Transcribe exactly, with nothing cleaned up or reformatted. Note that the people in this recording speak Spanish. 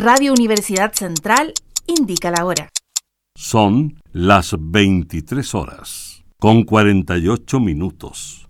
Radio Universidad Central indica la hora. Son las veintitrés horas, con cuarenta y ocho minutos.